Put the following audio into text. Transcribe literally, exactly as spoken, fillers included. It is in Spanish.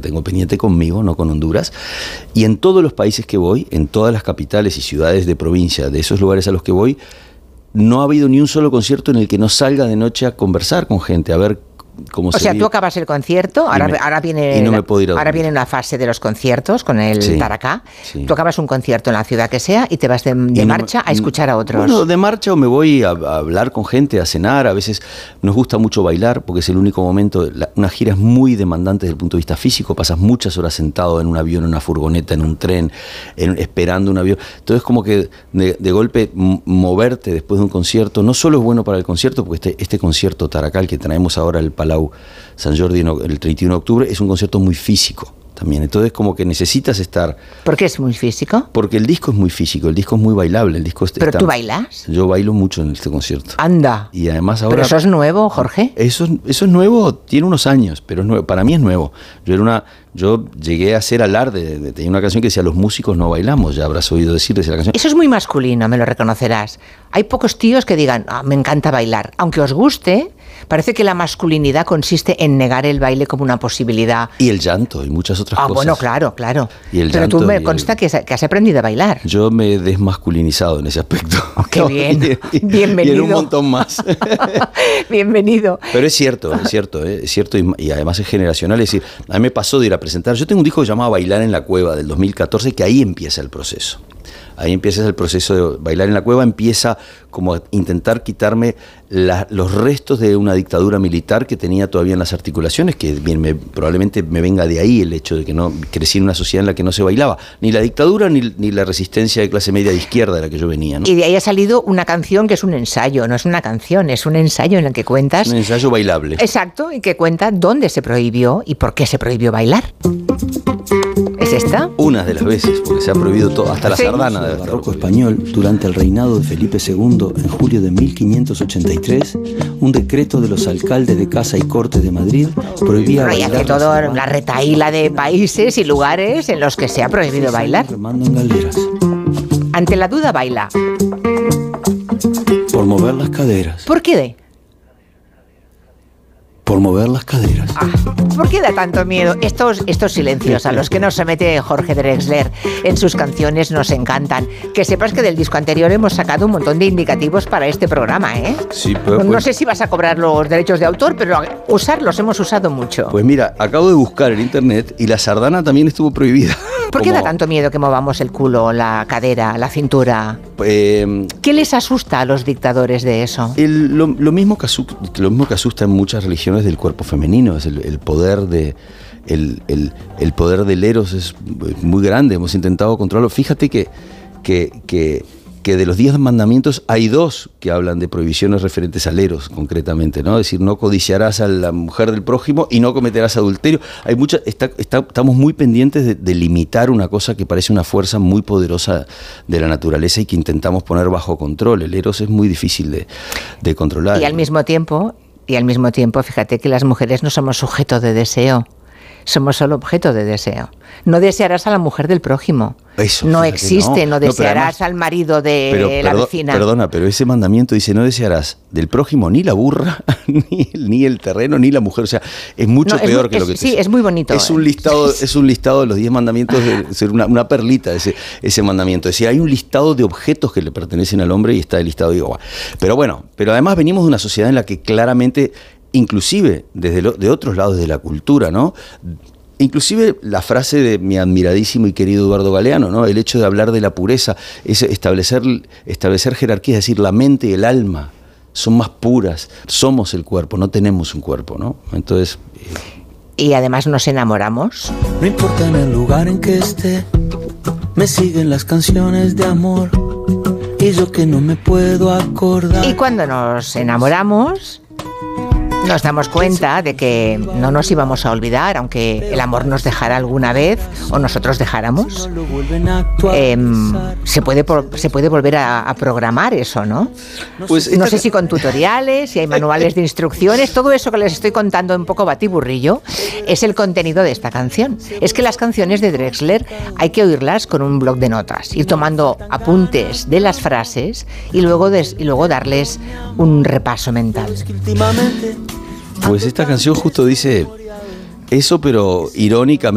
tengo pendiente conmigo, no con Honduras. Y en todos los países que voy, en todas las capitales y ciudades de provincia, de esos lugares a los que voy, no ha habido ni un solo concierto en el que no salga de noche a conversar con gente, a ver cómo o se sea, vive. Tú acabas el concierto, ahora, me, ahora, viene, no me puedo ir a ahora viene una fase de los conciertos con el sí, Taracá. Sí. Tú acabas un concierto en la ciudad que sea y te vas de, de no marcha me, a escuchar a otros. Bueno, de marcha o me voy a, a hablar con gente, a cenar. A veces nos gusta mucho bailar porque es el único momento. La, una gira es muy demandante desde el punto de vista físico. Pasas muchas horas sentado en un avión, en una furgoneta, en un tren, en, esperando un avión. Entonces, como que de, de golpe moverte después de un concierto no solo es bueno para el concierto, porque este, este concierto Taracá que traemos ahora al Palau San Jordi el treinta y uno de octubre es un concierto muy físico también, entonces como que necesitas estar... ¿Por qué es muy físico? Porque el disco es muy físico, el disco es muy bailable, el disco ¿Pero está, tú bailas? Yo bailo mucho en este concierto. Anda. Y además ahora... ¿Pero eso es nuevo, Jorge? Eso, eso es nuevo, tiene unos años, pero es nuevo, para mí es nuevo. Yo era una... Yo llegué a hacer alarde, de, de, tenía una canción que decía los músicos no bailamos, ya habrás oído decir esa canción. Eso es muy masculino, me lo reconocerás. Hay pocos tíos que digan, ah, me encanta bailar. Aunque os guste, parece que la masculinidad consiste en negar el baile como una posibilidad. Y el llanto y muchas otras ah, cosas. Ah, bueno, claro, claro. Y el Pero tú me consta el... que, que has aprendido a bailar. Yo me he desmasculinizado en ese aspecto. Oh, qué bien, y, bienvenido. Y en un montón más. Bienvenido. Pero es cierto, es cierto, ¿eh? Es cierto y, y además es generacional. Es decir, a mí me pasó de ir a presentar. Yo tengo un disco llamado Bailar en la Cueva del dos mil catorce, que ahí empieza el proceso. Ahí empieza el proceso de Bailar en la Cueva, empieza como a intentar quitarme la, los restos de una dictadura militar que tenía todavía en las articulaciones, que bien, me, probablemente me venga de ahí el hecho de que no crecí en una sociedad en la que no se bailaba, ni la dictadura ni, ni la resistencia de clase media de izquierda de la que yo venía, ¿no? Y de ahí ha salido una canción que es un ensayo, no es una canción, es un ensayo en el que cuentas... Un ensayo bailable. Exacto, y que cuenta dónde se prohibió y por qué se prohibió bailar. ¿Es esta? Una de las veces, porque se ha prohibido todo, hasta la sí. sardana. El barroco español, durante el reinado de Felipe segundo, en julio de mil quinientos ochenta y tres, un decreto de los alcaldes de Casa y Corte de Madrid prohibía no, y bailar. hace todo la retaíla de países y lugares en los que se ha prohibido bailar. Remando en galderas. Ante la duda, baila. Por mover las caderas. ¿Por qué? Por mover las caderas. Ah, ¿por qué da tanto miedo? Estos, estos silencios a los que nos somete Jorge Drexler en sus canciones nos encantan. Que sepas que del disco anterior hemos sacado un montón de indicativos para este programa, ¿eh? Sí, pero, no pues, sé si vas a cobrar los derechos de autor, pero usarlos hemos usado mucho. Pues mira, acabo de buscar en internet y la sardana también estuvo prohibida. ¿Por qué Como, da tanto miedo que movamos el culo, la cadera, la cintura? Eh, ¿Qué les asusta a los dictadores de eso? El, lo, lo, mismo que asu, lo mismo que asusta en muchas religiones del cuerpo femenino, es el, el poder de el, el, el poder del eros es muy grande, hemos intentado controlarlo. Fíjate que, que, que, que de los diez mandamientos hay dos que hablan de prohibiciones referentes al eros, concretamente, ¿no? Es decir, no codiciarás a la mujer del prójimo y no cometerás adulterio. Hay mucha, está, está, estamos muy pendientes de, de limitar una cosa que parece una fuerza muy poderosa de la naturaleza y que intentamos poner bajo control. El eros es muy difícil de, de controlar. Y al mismo tiempo... Y al mismo tiempo, fíjate que las mujeres no somos sujeto de deseo, somos solo objeto de deseo. No desearás a la mujer del prójimo. Eso, no fíjate, existe, no, no, no desearás además, al marido de pero, la perdo, vecina. Perdona, pero ese mandamiento dice no desearás del prójimo ni la burra, ni, ni el terreno, ni la mujer. O sea, es mucho no, peor es, que es, lo que sí, te es muy bonito. Es un listado, es un listado de los diez mandamientos, de ser una, una perlita ese, ese mandamiento. Es decir, hay un listado de objetos que le pertenecen al hombre y está el listado de igual. Pero bueno, pero además venimos de una sociedad en la que claramente, inclusive desde lo, de otros lados de la cultura, ¿no? Inclusive la frase de mi admiradísimo y querido Eduardo Galeano, ¿no? El hecho de hablar de la pureza, es establecer, establecer jerarquías, es decir, la mente y el alma son más puras, somos el cuerpo, no tenemos un cuerpo, ¿no? Entonces... Eh... Y además nos enamoramos. No importa en el lugar en que esté, me siguen las canciones de amor, y yo que no me puedo acordar. Y cuando nos enamoramos... nos damos cuenta de que no nos íbamos a olvidar, aunque el amor nos dejara alguna vez o nosotros dejáramos. Eh, se puede se puede volver a, a programar eso, ¿no? Pues no sé si con tutoriales, si hay manuales de instrucciones, todo eso que les estoy contando un poco batiburrillo es el contenido de esta canción. Es que las canciones de Drexler hay que oírlas con un bloc de notas, ir tomando apuntes de las frases y luego, des, y luego darles un repaso mental. Pues esta canción justo dice eso, pero irónicamente.